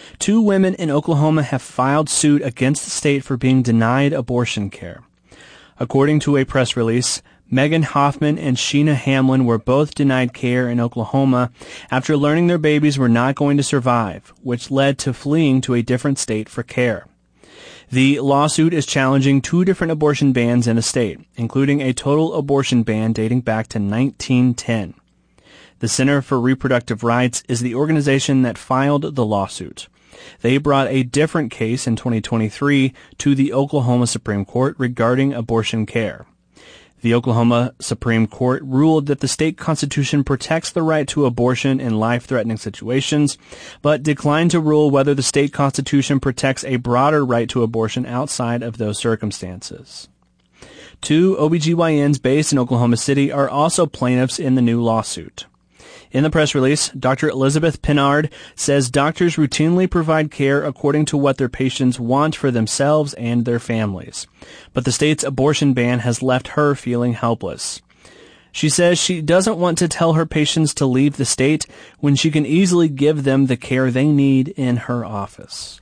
2 women in Oklahoma have filed suit against the state for being denied abortion care. According to a press release, Megan Hoffman and Sheena Hamlin were both denied care in Oklahoma after learning their babies were not going to survive, which led to fleeing to a different state for care. The lawsuit is challenging 2 different abortion bans in the state, including a total abortion ban dating back to 1910. The Center for Reproductive Rights is the organization that filed the lawsuit. They brought a different case in 2023 to the Oklahoma Supreme Court regarding abortion care. The Oklahoma Supreme Court ruled that the state constitution protects the right to abortion in life-threatening situations, but declined to rule whether the state constitution protects a broader right to abortion outside of those circumstances. 2 OBGYNs based in Oklahoma City are also plaintiffs in the new lawsuit. In the press release, Dr. Elizabeth Pinard says doctors routinely provide care according to what their patients want for themselves and their families. But the state's abortion ban has left her feeling helpless. She says she doesn't want to tell her patients to leave the state when she can easily give them the care they need in her office.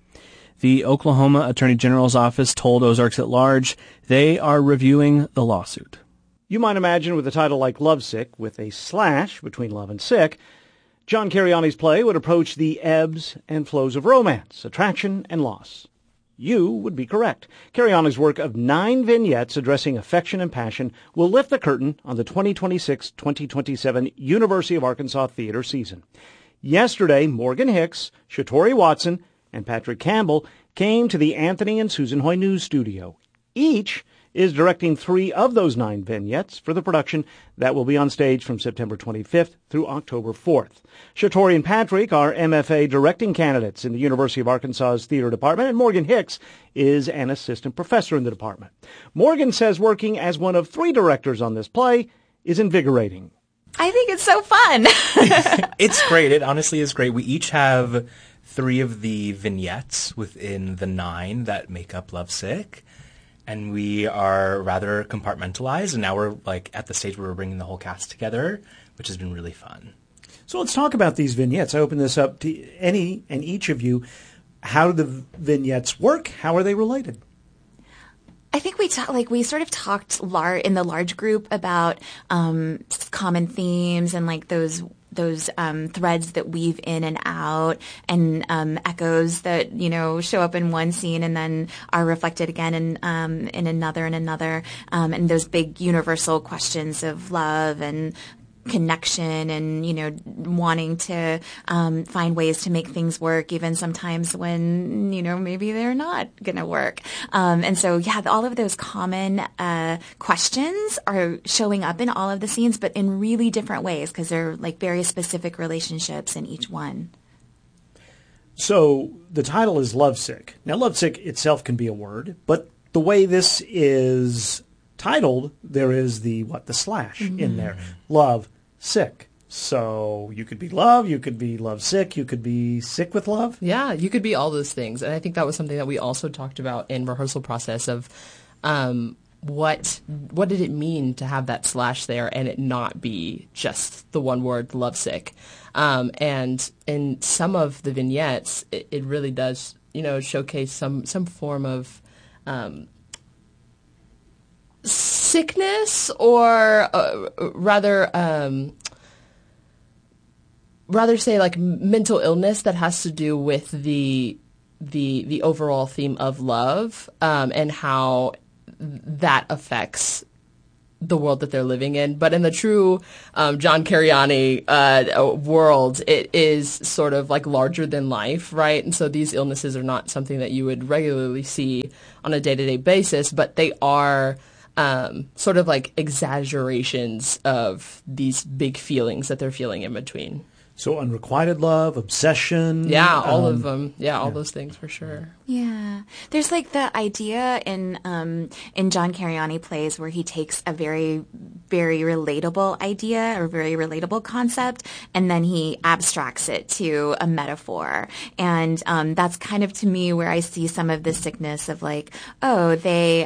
The Oklahoma Attorney General's office told Ozarks at Large they are reviewing the lawsuit. You might imagine with a title like Lovesick, with a slash between love and sick, John Cariani's play would approach the ebbs and flows of romance, attraction, and loss. You would be correct. Cariani's work of 9 vignettes addressing affection and passion will lift the curtain on the 2026-2027 University of Arkansas Theater season. Yesterday, Morgan Hicks, Shatori Watson, and Patrick Campbell came to the Anthony and Susan Hoy News Studio. Each is directing 3 of those 9 vignettes for the production that will be on stage from September 25th through October 4th. Shatori and Patrick are MFA directing candidates in the University of Arkansas's theater department, and Morgan Hicks is an assistant professor in the department. Morgan says working as one of 3 directors on this play is invigorating. I think it's so fun. It's great. It honestly is great. We each have 3 of the vignettes within the 9 that make up Lovesick. And we are rather compartmentalized, and now we're at the stage where we're bringing the whole cast together, which has been really fun. So let's talk about these vignettes. I open this up to any and each of you. How do the vignettes work? How are they related? I think we sort of talked in the large group about common themes and those threads that weave in and out, and echoes that show up in one scene and then are reflected again in another and those big universal questions of love and connection and wanting to find ways to make things work even sometimes when maybe they're not gonna work, and so all of those common questions are showing up in all of the scenes, but in really different ways because they're very specific relationships in each one. So the title is Lovesick. Now lovesick itself can be a word, but the way this is titled, there is the slash in there. Love sick. So you could be love, you could be lovesick, you could be sick with love. Yeah, you could be all those things. And I think that was something that we also talked about in rehearsal process of what did it mean to have that slash there and it not be just the one word lovesick. And in some of the vignettes, it really does, showcase some form of sickness, or rather say mental illness that has to do with the overall theme of love, and how that affects the world that they're living in. But in the true John Cariani world, it is sort of larger than life, right? And so these illnesses are not something that you would regularly see on a day-to-day basis, but they are sort of exaggerations of these big feelings that they're feeling in between. So unrequited love, obsession. Yeah, all of them. Yeah, all those things for sure. Yeah. There's like the idea in John Cariani plays where he takes a very, very relatable idea or very relatable concept and then he abstracts it to a metaphor. And that's kind of to me where I see some of the sickness of like, oh,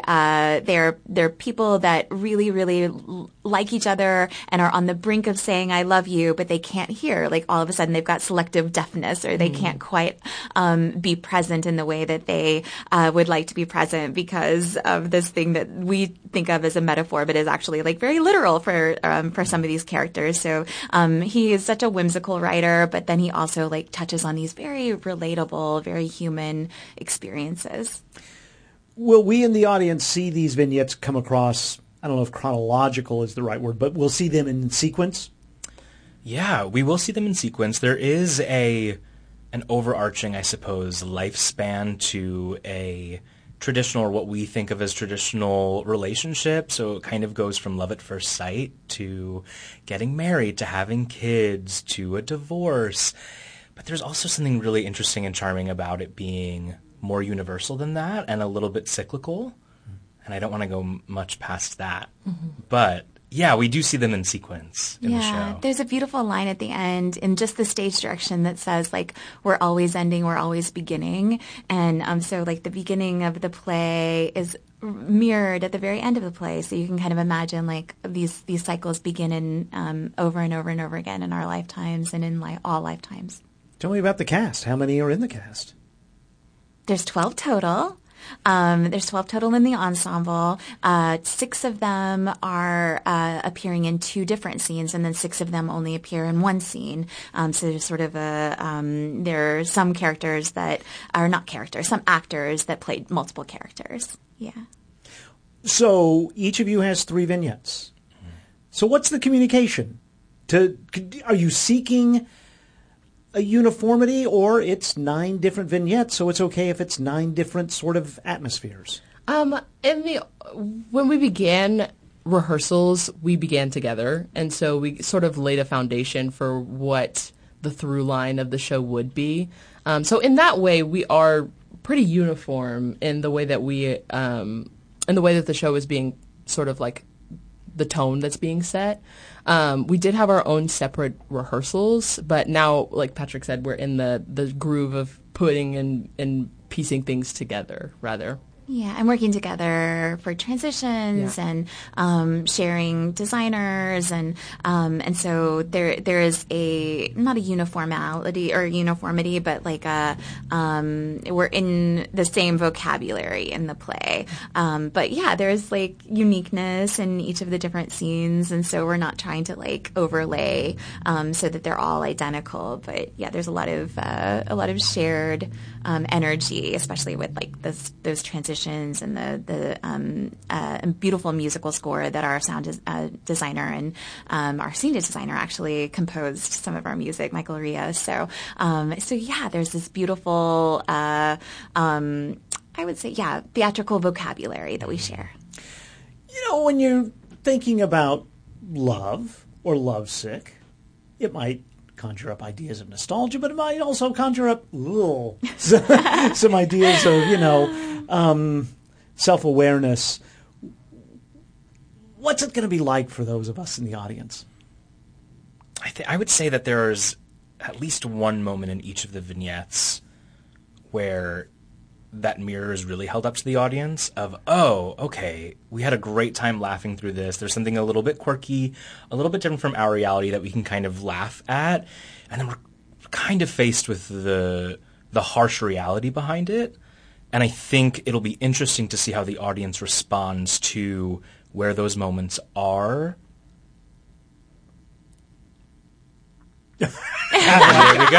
they're people that really, really like each other and are on the brink of saying I love you, but they can't hear. Like all of a sudden they've got selective deafness or they can't quite be present in the way that they would like to be present because of this thing that we think of as a metaphor, but is actually like very literal for some of these characters. So he is such a whimsical writer, but then he also like touches on these very relatable, very human experiences. Will we in the audience see these vignettes come across, I don't know if chronological is the right word, but we'll see them in sequence? Yeah, we will see them in sequence. There is an overarching, I suppose, lifespan to a traditional, or what we think of as traditional relationship. So it kind of goes from love at first sight to getting married to having kids to a divorce. But there's also something really interesting and charming about it being more universal than that and a little bit cyclical. And I don't want to go much past that. Mm-hmm. But yeah, we do see them in sequence in the show. There's a beautiful line at the end in just the stage direction that says, like, we're always ending, we're always beginning. And so, like, the beginning of the play is mirrored at the very end of the play. So you can kind of imagine, like, these cycles begin in over and over and over again in our lifetimes and in all lifetimes. Tell me about the cast. How many are in the cast? There's 12 total. There's 12 total in the ensemble. 6 of them are appearing in 2 different scenes, and then 6 of them only appear in 1 scene. So there's sort of there are some characters that are not characters, some actors that played multiple characters. Yeah. So each of you has 3 vignettes. So what's the communication? Are you seeking a uniformity, or it's 9 different vignettes, so it's okay if it's 9 different sort of atmospheres? When we began rehearsals, we began together, and so we sort of laid a foundation for what the through line of the show would be. So in that way, we are pretty uniform in the way that the show is being sort of like the tone that's being set. We did have our own separate rehearsals, but now, like Patrick said, we're in the groove of putting and piecing things together, rather. Yeah, and working together for transitions and sharing designers, and so there is not a uniformity, but like we're in the same vocabulary in the play. But yeah, there's like uniqueness in each of the different scenes, and so we're not trying to like overlay so that they're all identical. But yeah, there's a lot of shared energy, especially with like those transitions and the beautiful musical score that our sound designer and our scene designer actually composed some of our music, Michael Rios. So yeah, there's this beautiful, I would say, theatrical vocabulary that we share. You know, when you're thinking about love or lovesick, it might conjure up ideas of nostalgia, but it might also conjure up some ideas of, self-awareness. What's it going to be like for those of us in the audience? I would say that there's at least one moment in each of the vignettes where that mirror is really held up to the audience of, oh, okay, we had a great time laughing through this. There's something a little bit quirky, a little bit different from our reality that we can kind of laugh at. And then we're kind of faced with the harsh reality behind it. And I think it'll be interesting to see how the audience responds to where those moments are. There we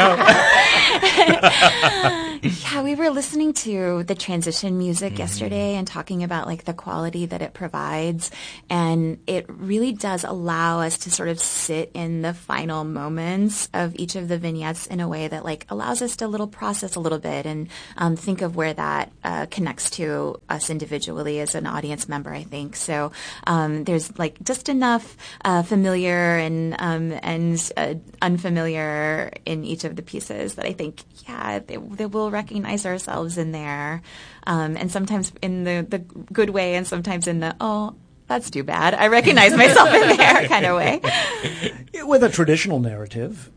go. Yeah, we were listening to the transition music yesterday and talking about like the quality that it provides, and it really does allow us to sort of sit in the final moments of each of the vignettes in a way that like allows us to process a little bit and think of where that connects to us individually as an audience member, I think. So there's like just enough familiar and unfamiliar in each of the pieces that I think yeah, they will recognize ourselves in there. And sometimes in the good way and sometimes in the, oh, that's too bad. I recognize myself in there kind of way. With a traditional narrative,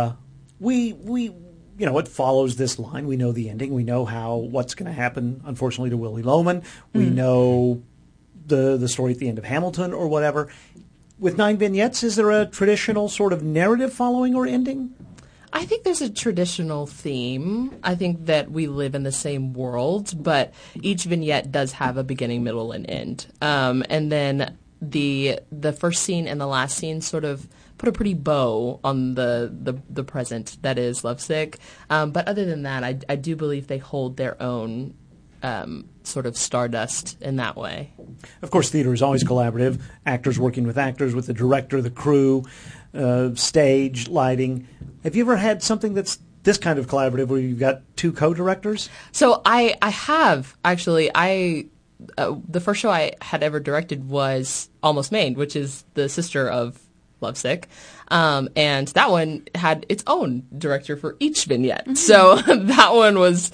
it follows this line. We know the ending. We know what's going to happen, unfortunately, to Willy Loman. We know the story at the end of Hamilton or whatever. With 9 vignettes, is there a traditional sort of narrative following or ending? I think there's a traditional theme. I think that we live in the same world, but each vignette does have a beginning, middle, and end. And then the first scene and the last scene sort of put a pretty bow on the present that is Lovesick. But other than that, I do believe they hold their own sort of stardust in that way. Of course, theater is always collaborative. Actors working with actors, with the director, the crew, stage, lighting. Have you ever had something that's this kind of collaborative where you've got 2 co-directors? So I have, actually. The first show I had ever directed was Almost Maine, which is the sister of Lovesick. And that one had its own director for each vignette. Mm-hmm. So that one was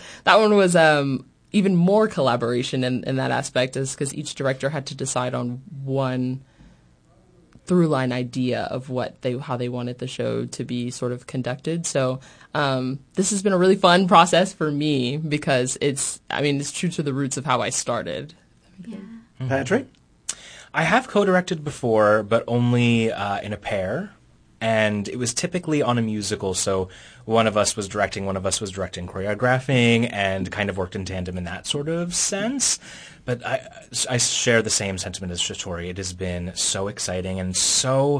even more collaboration in that aspect, is because each director had to decide on one through line idea of how they wanted the show to be sort of conducted. So this has been a really fun process for me because it's true to the roots of how I started. Yeah. Mm-hmm. Patrick? I have co-directed before, but only in a pair. And it was typically on a musical, so one of us was directing, one of us was directing choreographing, and kind of worked in tandem in that sort of sense. But I share the same sentiment as Shatori. It has been so exciting and so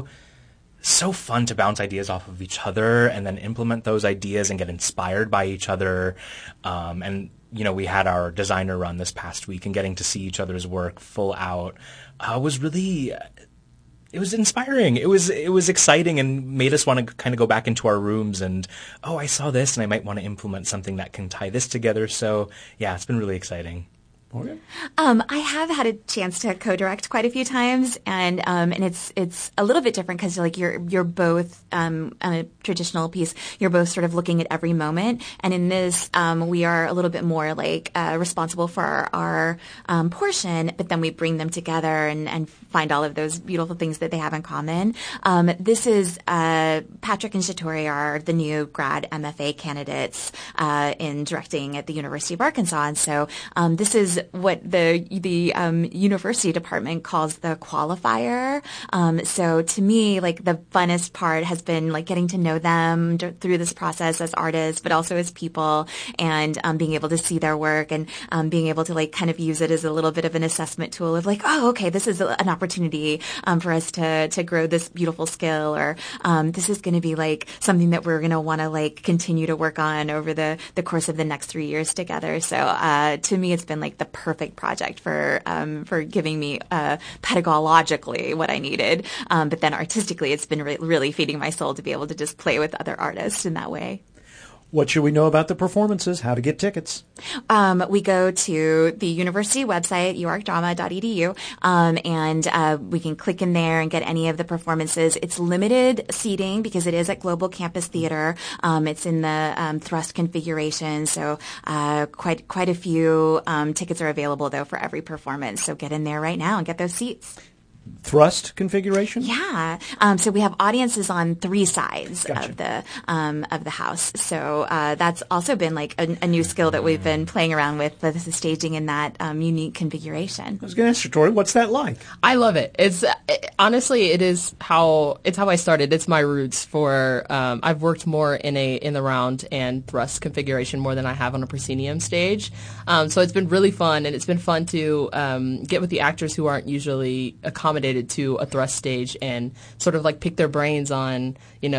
fun to bounce ideas off of each other and then implement those ideas and get inspired by each other. And we had our designer run this past week, and getting to see each other's work full out was really... It was inspiring. It was exciting and made us want to kind of go back into our rooms and, I saw this and I might want to implement something that can tie this together. So, yeah, it's been really exciting. Okay. I have had a chance to co-direct quite a few times, and it's a little bit different because you're both on a traditional piece. You're both sort of looking at every moment, and in this we are a little bit more responsible for our portion, but then we bring them together and find all of those beautiful things that they have in common. This is Patrick and Shatori are the new grad MFA candidates in directing at the University of Arkansas, and so this is what the university department calls the qualifier. So to me, the funnest part has been getting to know them through this process as artists, but also as people, and being able to see their work and being able to kind of use it as a little bit of an assessment tool of okay, this is an opportunity for us to grow this beautiful skill, or this is going to be something that we're going to want to continue to work on over the course of the next 3 years together. So to me, it's been the perfect project for giving me pedagogically what I needed, but then artistically, it's been really feeding my soul to be able to just play with other artists in that way. What should we know about the performances? How to get tickets? We go to the university website, uarkdrama.edu, and we can click in there and get any of the performances. It's limited seating because it is at Global Campus Theater. It's in the thrust configuration, so quite a few tickets are available, though, for every performance. So get in there right now and get those seats. Thrust configuration? Yeah. So we have audiences on 3 sides Gotcha. of the house. So that's also been a new skill that we've been playing around with, the staging in that unique configuration. I was going to ask you, Tori, what's that like? I love it. Honestly, it's how I started. It's my roots for. I've worked more in the round and thrust configuration more than I have on a proscenium stage. So it's been really fun, and it's been fun to get with the actors who aren't usually accommodated to a thrust stage and sort of pick their brains on,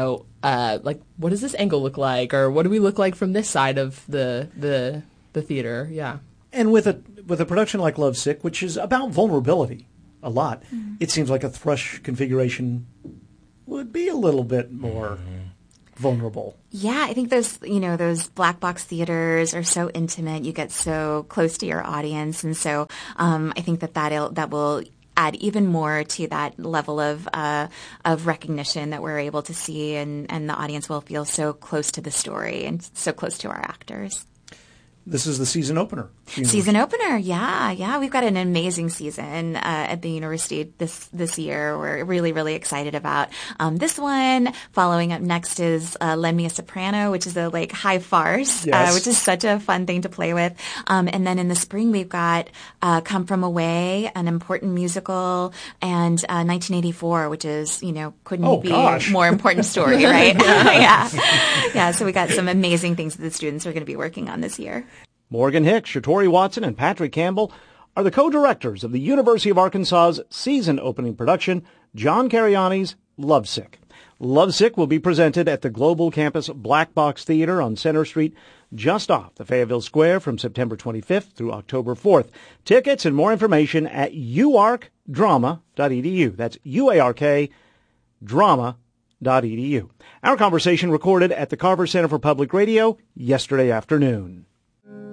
what does this angle look like, or what do we look like from this side of the theater? Yeah. And with a production like Lovesick, which is about vulnerability a lot, it seems like a thrush configuration would be a little bit more vulnerable. Yeah, I think those black box theaters are so intimate. You get so close to your audience, and so I think that will add even more to that level of recognition that we're able to see, and the audience will feel so close to the story and so close to our actors. This is the season opener. Season opener, yeah. We've got an amazing season at the university this year. We're really, really excited about this one. Following up next is Lend Me a Soprano, which is a high farce, which is such a fun thing to play with. And then in the spring we've got Come From Away, an important musical, and 1984, which is couldn't be a more important story, right? Yeah. So we got some amazing things that the students are going to be working on this year. Morgan Hicks, Shatori Watson, and Patrick Campbell are the co-directors of the University of Arkansas's season-opening production, John Cariani's Lovesick. Lovesick will be presented at the Global Campus Black Box Theater on Center Street, just off the Fayetteville Square, from September 25th through October 4th. Tickets and more information at uarkdrama.edu. That's UARK drama.edu. Our conversation recorded at the Carver Center for Public Radio yesterday afternoon.